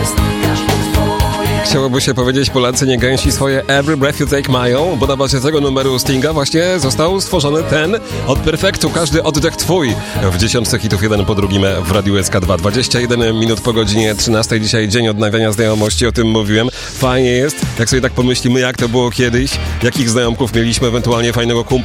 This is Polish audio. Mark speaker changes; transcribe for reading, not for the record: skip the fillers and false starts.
Speaker 1: Chciałoby się powiedzieć, Polacy nie gęsi swoje Every Breath You Take mają, bo na bazie tego numeru Stinga właśnie został stworzony ten od perfektu, każdy oddech twój w 10 hitów jeden po drugim w Radiu SK2. 21 minut po godzinie 13. Dzisiaj dzień odnawiania znajomości, o tym mówiłem. Fajnie jest, jak sobie tak pomyślimy, jak to było kiedyś, jakich znajomków mieliśmy, ewentualnie fajnego kumpla